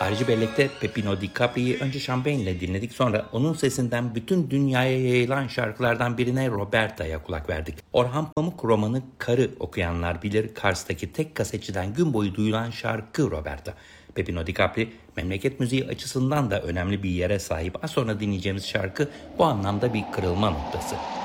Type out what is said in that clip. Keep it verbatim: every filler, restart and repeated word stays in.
Ayrıca bellekte Peppino Di Capri'yi önce Champagne ile dinledik, sonra onun sesinden bütün dünyaya yayılan şarkılardan birine, Roberta'ya kulak verdik. Orhan Pamuk romanı Karı okuyanlar bilir, Kars'taki tek kasetçiden gün boyu duyulan şarkı Roberta. Peppino Di Capri memleket müziği açısından da önemli bir yere sahip. Az sonra dinleyeceğimiz şarkı bu anlamda bir kırılma noktası.